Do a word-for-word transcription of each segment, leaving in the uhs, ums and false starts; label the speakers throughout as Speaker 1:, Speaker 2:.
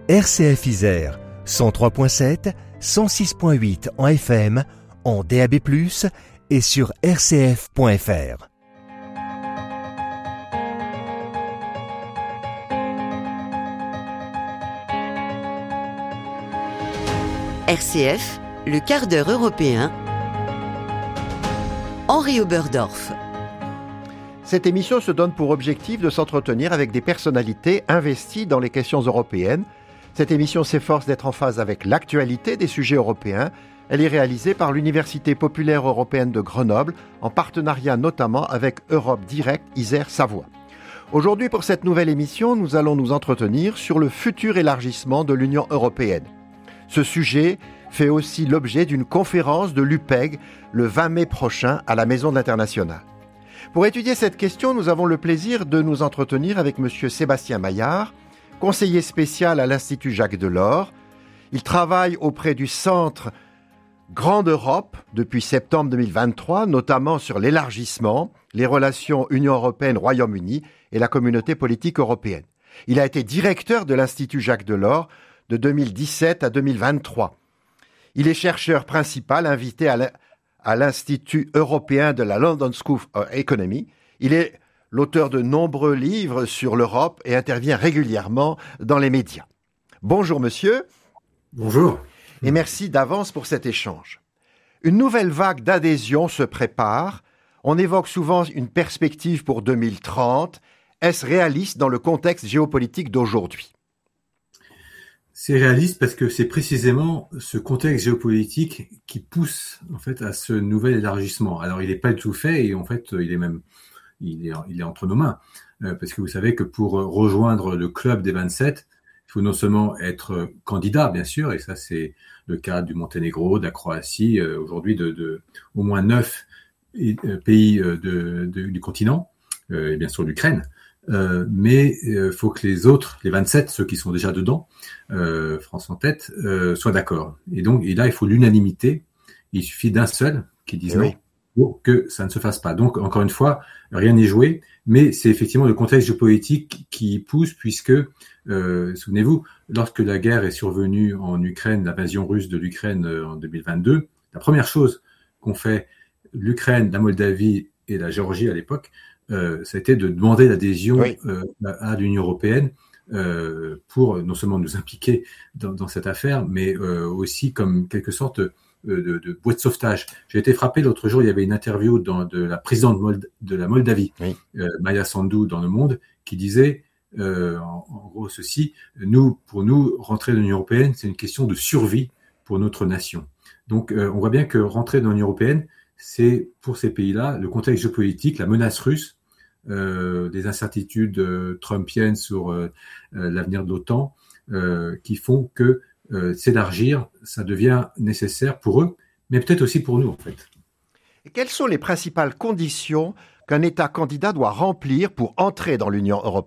Speaker 1: R C F Isère, cent trois virgule sept, cent six virgule huit en F M, en D A B plus, et sur r c f point f r.
Speaker 2: R C F, le quart d'heure européen. Henri Oberdorf.
Speaker 3: Cette émission se donne pour objectif de s'entretenir avec des personnalités investies dans les questions européennes. Cette émission s'efforce d'être en phase avec l'actualité des sujets européens. Elle est réalisée par l'Université populaire européenne de Grenoble, en partenariat notamment avec Europe Direct Isère-Savoie. Aujourd'hui, pour cette nouvelle émission, nous allons nous entretenir sur le futur élargissement de l'Union européenne. Ce sujet fait aussi l'objet d'une conférence de l'U P E G le vingt mai prochain à la Maison de l'International. Pour étudier cette question, nous avons le plaisir de nous entretenir avec M. Sébastien Maillard, conseiller spécial à l'Institut Jacques Delors. Il travaille auprès du Centre Grande Europe depuis septembre deux mille vingt-trois, notamment sur l'élargissement, les relations Union européenne-Royaume-Uni et la communauté politique européenne. Il a été directeur de l'Institut Jacques Delors de deux mille dix-sept à deux mille vingt-trois. Il est chercheur principal invité à l'Institut européen de la London School of Economy. Il est l'auteur de nombreux livres sur l'Europe et intervient régulièrement dans les médias. Bonjour monsieur.
Speaker 4: Bonjour.
Speaker 3: Et merci d'avance pour cet échange. Une nouvelle vague d'adhésion se prépare. On évoque souvent une perspective pour deux mille trente. Est-ce réaliste dans le contexte géopolitique d'aujourd'hui ?
Speaker 4: C'est réaliste parce que c'est précisément ce contexte géopolitique qui pousse en fait à ce nouvel élargissement. Alors il n'est pas du tout fait et en fait il est même il est, il est entre nos mains euh, parce que vous savez que pour rejoindre le club des vingt-sept, il faut non seulement être candidat bien sûr, et ça c'est le cas du Monténégro, de la Croatie, euh, aujourd'hui de, de au moins neuf euh, pays euh, de, de, du continent euh, et bien sûr l'Ukraine. Euh, mais il euh, faut que les autres, les vingt-sept, ceux qui sont déjà dedans, euh, France en tête, euh, soient d'accord. Et donc, et là, il faut l'unanimité. Il suffit d'un seul qui dise non pour que ça ne se fasse pas. Donc, encore une fois, rien n'est joué, mais c'est effectivement le contexte géopolitique qui pousse, puisque, euh, souvenez-vous, lorsque la guerre est survenue en Ukraine, l'invasion russe de l'Ukraine euh, en deux mille vingt-deux, la première chose qu'ont fait l'Ukraine, la Moldavie et la Géorgie à l'époque, Euh, ça a été de demander l'adhésion oui. euh, à, à l'Union européenne euh, pour non seulement nous impliquer dans, dans cette affaire, mais euh, aussi comme quelque sorte euh, de, de bouée de sauvetage. J'ai été frappé l'autre jour, il y avait une interview dans, de la présidente Mold- de la Moldavie, oui. euh, Maia Sandu, dans Le Monde, qui disait euh, en, en gros ceci, nous, pour nous, rentrer dans l'Union européenne, c'est une question de survie pour notre nation. Donc euh, on voit bien que rentrer dans l'Union européenne, c'est pour ces pays-là le contexte géopolitique, la menace russe, euh, des incertitudes euh, trumpiennes sur euh, euh, l'avenir de l'OTAN, euh, qui font que euh, s'élargir, ça devient nécessaire pour eux, mais peut-être aussi pour nous en fait.
Speaker 3: Et quelles sont les principales conditions qu'un État candidat doit remplir pour entrer dans l'Union européenne ?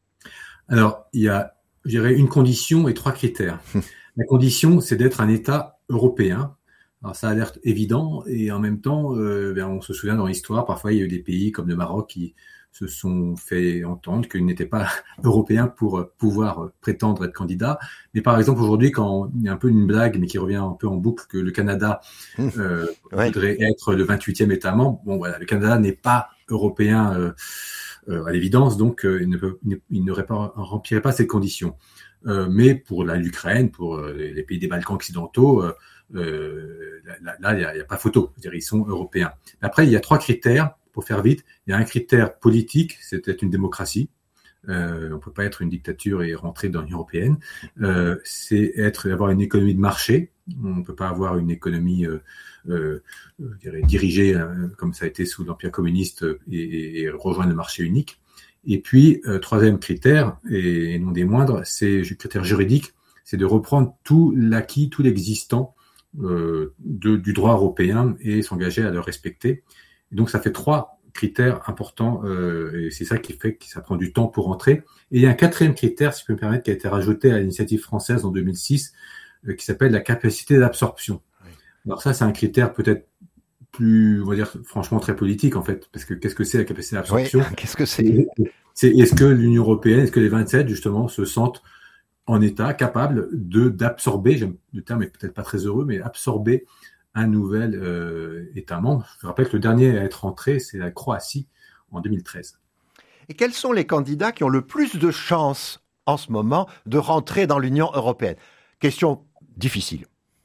Speaker 4: Alors, il y a, je dirais, une condition et trois critères. La condition, c'est d'être un État européen. Alors ça a l'air évident et en même temps, euh, ben on se souvient dans l'histoire, parfois il y a eu des pays comme le Maroc qui se sont fait entendre qu'ils n'étaient pas européens pour pouvoir prétendre être candidats. Mais par exemple aujourd'hui, quand il y a un peu une blague, mais qui revient un peu en boucle, que le Canada euh, ouais. voudrait être le vingt-huitième État membre, bon voilà, le Canada n'est pas européen euh, euh, à l'évidence, donc euh, il ne peut, il ne remplirait pas ces conditions. Euh, mais pour la, l'Ukraine, pour euh, les pays des Balkans occidentaux, euh, euh, là, là, il n'y a, a pas photo. C'est-à-dire, ils sont européens. Après, il y a trois critères, pour faire vite. Il y a un critère politique, c'est être une démocratie. Euh, on ne peut pas être une dictature et rentrer dans l'Union européenne. Euh, c'est être, avoir une économie de marché. On ne peut pas avoir une économie euh, euh, je dirais, dirigée euh, comme ça a été sous l'Empire communiste et, et rejoindre le marché unique. Et puis, euh, troisième critère, et, et non des moindres, c'est le critère juridique, c'est de reprendre tout l'acquis, tout l'existant euh, de, du droit européen et s'engager à le respecter. Et donc, ça fait trois critères importants, euh, et c'est ça qui fait que ça prend du temps pour entrer. Et il y a un quatrième critère, si je peux me permettre, qui a été rajouté à l'initiative française en deux mille six, euh, qui s'appelle la capacité d'absorption. Oui. Alors ça, c'est un critère peut-être plus, on va dire, franchement très politique en fait, parce que qu'est-ce que c'est la capacité d'absorption ?
Speaker 3: Oui, qu'est-ce que c'est ?
Speaker 4: C'est est-ce que l'Union européenne, est-ce que les vingt-sept justement se sentent en état, capable de d'absorber, j'aime, le terme est peut-être pas très heureux, mais absorber un nouvel euh, État membre. Je rappelle que le dernier à être entré, c'est la Croatie en deux mille treize.
Speaker 3: Et quels sont les candidats qui ont le plus de chances en ce moment de rentrer dans l'Union européenne? Question difficile.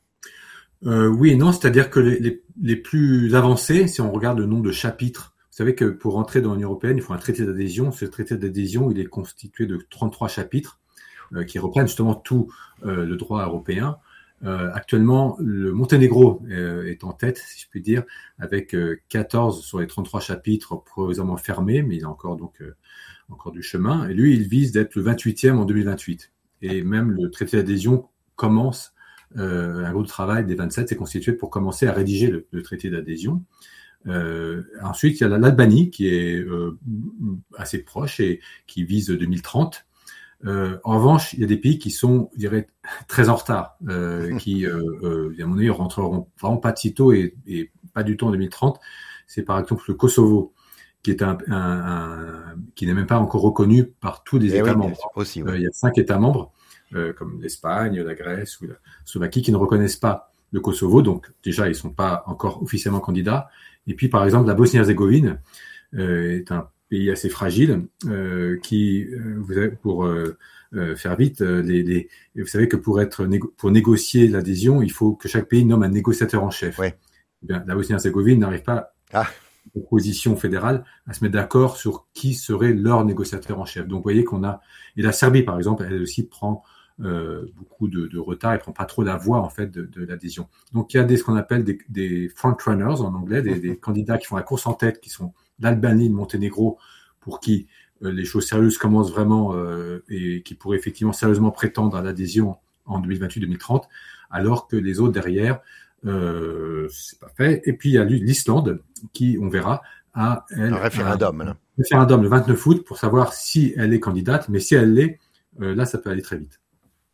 Speaker 4: Euh, oui et non, c'est-à-dire que les, les, les plus avancés, si on regarde le nombre de chapitres, vous savez que pour rentrer dans l'Union européenne, il faut un traité d'adhésion. Ce traité d'adhésion, il est constitué de trente-trois chapitres euh, qui reprennent justement tout euh, le droit européen. Euh, actuellement, le Monténégro euh, est en tête, si je puis dire, avec euh, quatorze sur les trente-trois chapitres provisoirement fermés, mais il a encore donc euh, encore du chemin. Et lui, il vise d'être le vingt-huitième en deux mille vingt-huit. Et même le traité d'adhésion commence, euh, un groupe de travail des vingt-sept s'est constitué pour commencer à rédiger le, le traité d'adhésion. Euh, ensuite, il y a l'Albanie qui est euh, assez proche et qui vise deux mille trente. Euh, en revanche, il y a des pays qui sont, je dirais, très en retard, euh, qui, euh, euh, à mon avis, rentreront vraiment pas de sitôt et, et pas du tout en deux mille trente. C'est par exemple le Kosovo, qui est un, un, un qui n'est même pas encore reconnu par tous les
Speaker 3: et
Speaker 4: États
Speaker 3: oui,
Speaker 4: membres.
Speaker 3: Aussi, oui.
Speaker 4: Euh, il y a cinq États membres, euh, comme l'Espagne, la Grèce ou la Slovaquie, qui ne reconnaissent pas le Kosovo. Donc déjà, ils sont pas encore officiellement candidats. Et puis, par exemple, la Bosnie-Herzégovine euh, est un pays assez fragile, euh, qui, euh, vous avez, pour euh, euh, faire vite, euh, les, les, vous savez que pour être négo- pour négocier l'adhésion, il faut que chaque pays nomme un négociateur en chef.
Speaker 3: Ouais.
Speaker 4: Eh bien, la Bosnie-Herzégovine n'arrive pas,
Speaker 3: Ah.
Speaker 4: opposition fédérale, à se mettre d'accord sur qui serait leur négociateur en chef. Donc, vous voyez qu'on a, et la Serbie, par exemple, elle aussi prend euh, beaucoup de, de retard, elle prend pas trop la voix en fait de, de l'adhésion. Donc, il y a des ce qu'on appelle des, des frontrunners en anglais, des, des candidats qui font la course en tête, qui sont l'Albanie, le Monténégro, pour qui euh, les choses sérieuses commencent vraiment euh, et qui pourraient effectivement sérieusement prétendre à l'adhésion en deux mille vingt-huit deux mille trente, alors que les autres derrière, euh, c'est pas fait. Et puis il y a l'Islande qui, on verra, a elle,
Speaker 3: un référendum.
Speaker 4: Un, un référendum le vingt-neuf août pour savoir si elle est candidate, mais si elle l'est, euh, là ça peut aller très vite.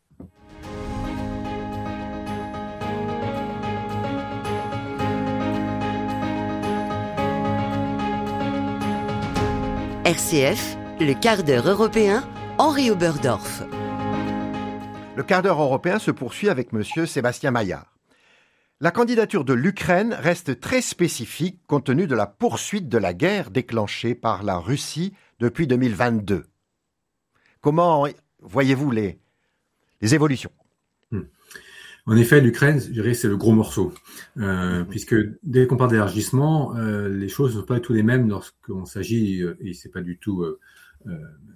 Speaker 2: R C F, le quart d'heure européen, Henri Oberdorf.
Speaker 3: Le quart d'heure européen se poursuit avec monsieur Sébastien Maillard. La candidature de l'Ukraine reste très spécifique compte tenu de la poursuite de la guerre déclenchée par la Russie depuis deux mille vingt-deux. Comment voyez-vous les, les évolutions ?
Speaker 4: hmm. En effet, l'Ukraine, je dirais, c'est le gros morceau, euh, mmh. puisque dès qu'on parle d'élargissement, euh, les choses ne sont pas du tout les mêmes lorsqu'on s'agit, euh, et c'est pas du tout euh, euh,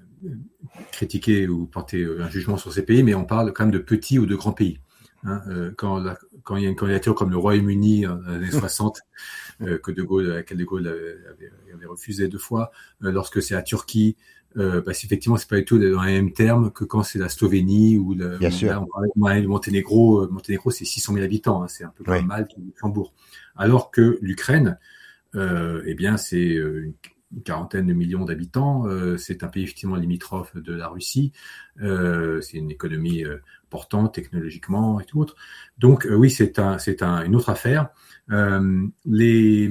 Speaker 4: critiquer ou porter un jugement sur ces pays, mais on parle quand même de petits ou de grands pays. Hein, euh, quand, la, quand il y a une candidature comme le Royaume-Uni dans les années soixante, euh, que De Gaulle, à laquelle De Gaulle avait, avait refusé deux fois, euh, lorsque c'est la Turquie, euh, bah, c'est, effectivement, c'est pas du tout dans les mêmes termes que quand c'est la Slovénie ou le,
Speaker 3: Bien
Speaker 4: on,
Speaker 3: sûr.
Speaker 4: Là, on parlait du Monténégro. Monténégro, c'est six cent mille habitants, hein, c'est un peu comme oui. Malte ou Luxembourg. Alors que l'Ukraine, euh, eh bien, c'est une une quarantaine de millions d'habitants, euh, c'est un pays effectivement limitrophe de la Russie, euh, c'est une économie euh, importante technologiquement et tout autre. Donc euh, oui, c'est un, c'est un, une autre affaire. Euh, les,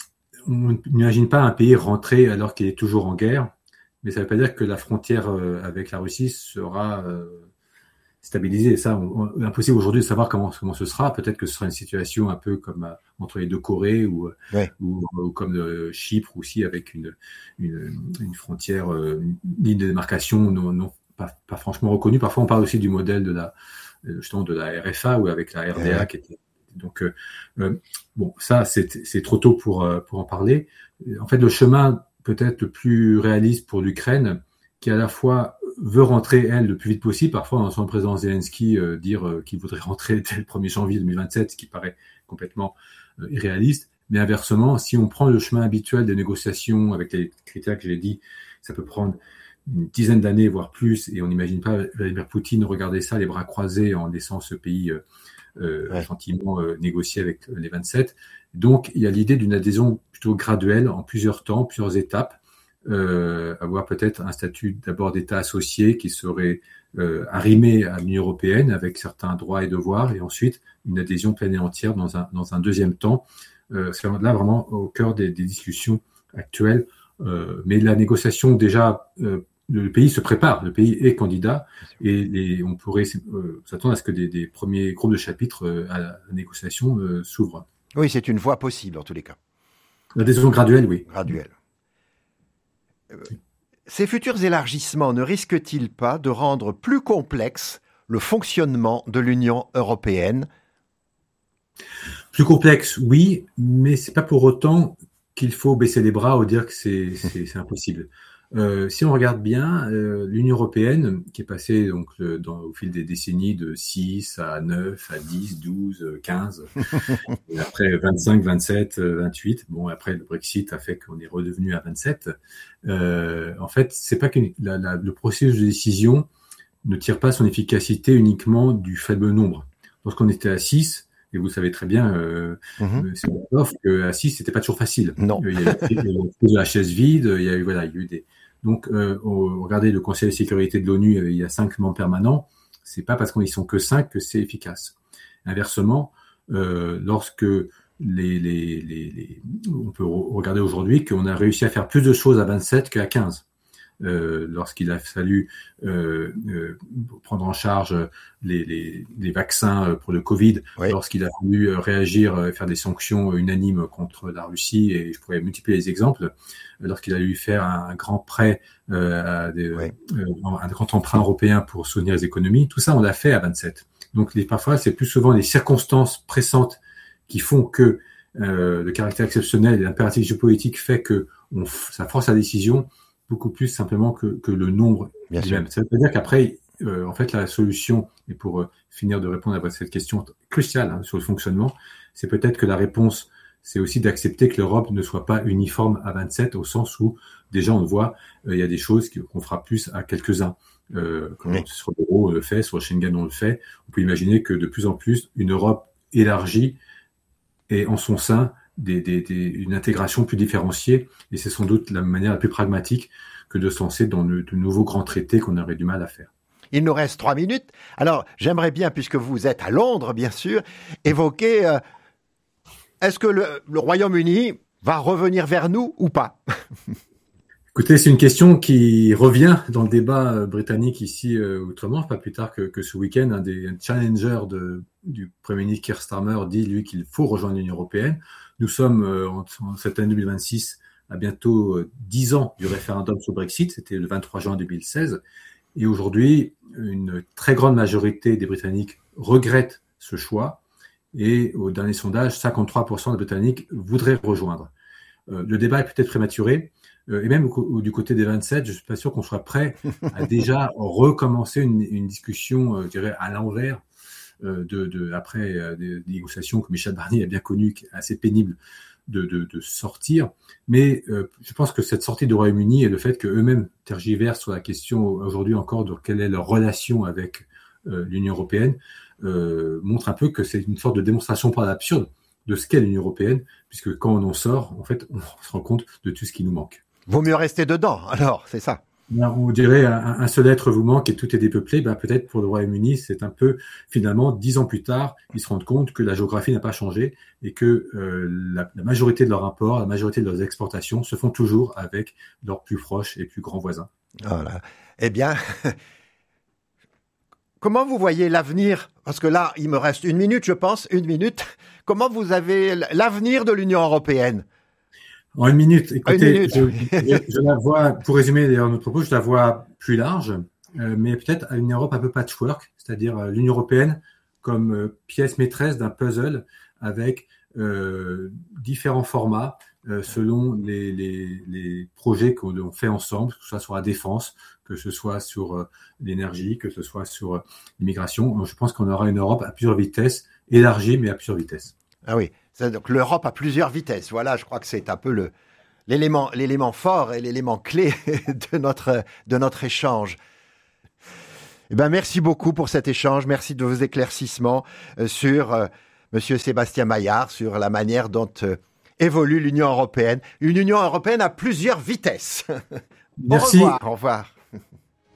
Speaker 4: on n'imagine pas un pays rentrer alors qu'il est toujours en guerre, mais ça ne veut pas dire que la frontière euh, avec la Russie sera euh, stabilisée. Ça, on, on, impossible aujourd'hui de savoir comment, comment ce sera. Peut-être que ce sera une situation un peu comme euh, entre les deux Corées ou, ouais. ou, ou comme euh, Chypre aussi avec une, une, une frontière, euh, une ligne de démarcation non, non pas, pas franchement reconnue. Parfois, on parle aussi du modèle de la justement de la R F A ou avec la R D A ouais. qui était. Donc euh, euh, bon, ça c'est, c'est trop tôt pour euh, pour en parler. En fait, le chemin peut-être le plus réaliste pour l'Ukraine, qui à la fois veut rentrer, elle, le plus vite possible. Parfois, on entend le président Zelensky euh, dire euh, qu'il voudrait rentrer dès le premier janvier deux mille vingt-sept, ce qui paraît complètement euh, irréaliste. Mais inversement, si on prend le chemin habituel des négociations avec les critères que j'ai dit, ça peut prendre une dizaine d'années, voire plus, et on n'imagine pas Vladimir Poutine regarder ça les bras croisés en laissant ce pays euh, euh, ouais. gentiment euh, négocier avec les vingt-sept. Donc, il y a l'idée d'une adhésion plutôt graduelle, en plusieurs temps, plusieurs étapes, Euh, avoir peut-être un statut d'abord d'État associé qui serait euh, arrimé à l'Union européenne avec certains droits et devoirs, et ensuite une adhésion pleine et entière dans un, dans un deuxième temps. Euh, c'est là vraiment au cœur des, des discussions actuelles. Euh, mais la négociation déjà euh, le pays se prépare, le pays est candidat et les, on pourrait euh, s'attendre à ce que des, des premiers groupes de chapitres euh, à la négociation euh, s'ouvrent.
Speaker 3: Oui, c'est une voie possible en tous les cas.
Speaker 4: L'adhésion graduelle, oui.
Speaker 3: Graduelle. Euh, ces futurs élargissements ne risquent-ils pas de rendre plus complexe le fonctionnement de l'Union européenne ?
Speaker 4: Plus complexe, oui, mais c'est pas pour autant qu'il faut baisser les bras ou dire que c'est, c'est, c'est impossible. Euh, si on regarde bien, euh, l'Union européenne, qui est passée donc le, dans, au fil des décennies de six à neuf à dix, douze, quinze, et après vingt-cinq, vingt-sept, vingt-huit, bon après le Brexit a fait qu'on est redevenu à vingt-sept. Euh, en fait, c'est pas que la, la, le processus de décision ne tire pas son efficacité uniquement du faible nombre. Lorsqu'on était à six, et vous savez très bien, euh, mm-hmm. c'est off qu'à six, c'était pas toujours facile.
Speaker 3: Non.
Speaker 4: Il y a eu de la chaise vide, il y a eu, voilà, il y a eu des. Donc, euh, regardez le Conseil de sécurité de l'ONU, il y a cinq membres permanents. C'est pas parce qu'ils sont que cinq que c'est efficace. Inversement, euh, lorsque les, les, les, les, on peut regarder aujourd'hui qu'on a réussi à faire plus de choses à vingt-sept qu'à quinze. Euh, lorsqu'il a fallu euh, euh, prendre en charge les, les, les vaccins pour le Covid, oui. Lorsqu'il a fallu réagir, faire des sanctions unanimes contre la Russie, et je pourrais multiplier les exemples, lorsqu'il a fallu faire un grand prêt, euh, à des, oui. euh, un grand emprunt européen pour soutenir les économies, tout ça on l'a fait à vingt-sept. Donc les, parfois c'est plus souvent les circonstances pressantes qui font que euh, le caractère exceptionnel et l'impératif géopolitique fait que on, ça force la décision beaucoup plus simplement que, que le nombre lui-même. Ça veut dire qu'après, euh, en fait, la solution, et pour euh, finir de répondre à cette question cruciale hein, sur le fonctionnement, c'est peut-être que la réponse, c'est aussi d'accepter que l'Europe ne soit pas uniforme à vingt-sept, au sens où, déjà, on le voit, euh, il y a des choses qu'on fera plus à quelques-uns. Euh, comme oui. Sur l'euro, on le fait, sur le Schengen, on le fait. On peut imaginer que de plus en plus, une Europe élargie et en son sein, Des, des, des, une intégration plus différenciée, et c'est sans doute la manière la plus pragmatique que de se lancer dans le, de nouveaux grands traités qu'on aurait du mal à faire.
Speaker 3: Il nous reste trois minutes. Alors, j'aimerais bien, puisque vous êtes à Londres, bien sûr, évoquer, euh, est-ce que le, le Royaume-Uni va revenir vers nous ou pas ?
Speaker 4: Écoutez, c'est une question qui revient dans le débat britannique ici euh, outre-Manche, pas plus tard que, que ce week-end. Un des challengers de, du Premier ministre Keir Starmer dit, lui, qu'il faut rejoindre l'Union européenne. Nous sommes, euh, en, en cette année deux mille vingt-six, à bientôt euh, dix ans du référendum sur le Brexit. C'était le vingt-trois juin deux mille seize. Et aujourd'hui, une très grande majorité des Britanniques regrettent ce choix. Et au dernier sondage, cinquante-trois pour cent des Britanniques voudraient rejoindre. Euh, le débat est peut-être prématuré. Euh, et même au, du côté des vingt-sept, je ne suis pas sûr qu'on soit prêt à déjà recommencer une, une discussion, euh, je dirais, à l'envers. De, de, après euh, des, des négociations que Michel Barnier a bien connues, assez pénibles de, de, de sortir. Mais euh, je pense que cette sortie du Royaume-Uni et le fait qu'eux-mêmes tergiversent sur la question aujourd'hui encore de quelle est leur relation avec euh, l'Union européenne euh, montre un peu que c'est une sorte de démonstration par l'absurde de ce qu'est l'Union européenne, puisque quand on en sort, en fait, on se rend compte de tout ce qui nous manque.
Speaker 3: Vaut mieux rester dedans, alors, c'est ça.
Speaker 4: On dirait un, un seul être vous manque et tout est dépeuplé. Ben peut-être pour le Royaume-Uni, c'est un peu finalement dix ans plus tard, ils se rendent compte que la géographie n'a pas changé et que euh, la, la majorité de leurs imports, la majorité de leurs exportations se font toujours avec leurs plus proches et plus grands voisins.
Speaker 3: Voilà. Eh bien, comment vous voyez l'avenir ? Parce que là, il me reste une minute, je pense, une minute. Comment vous avez l'avenir de l'Union européenne ?
Speaker 4: En une minute, écoutez,
Speaker 3: une minute.
Speaker 4: Je, je, je la vois, pour résumer d'ailleurs notre propos, je la vois plus large, euh, mais peut-être à une Europe un peu patchwork, c'est-à-dire euh, l'Union européenne comme euh, pièce maîtresse d'un puzzle avec euh, différents formats euh, selon les, les, les projets qu'on fait ensemble, que ce soit sur la défense, que ce soit sur euh, l'énergie, que ce soit sur euh, l'immigration. Je pense qu'on aura une Europe à plusieurs vitesses, élargie mais à plusieurs vitesses.
Speaker 3: Ah oui. Donc l'Europe à plusieurs vitesses. Voilà, je crois que c'est un peu le, l'élément, l'élément fort et l'élément clé de notre, de notre échange. Eh ben, merci beaucoup pour cet échange. Merci de vos éclaircissements sur euh, Monsieur Sébastien Maillard, sur la manière dont euh, évolue l'Union européenne. Une Union européenne à plusieurs vitesses.
Speaker 4: Merci.
Speaker 3: Au revoir. Au revoir.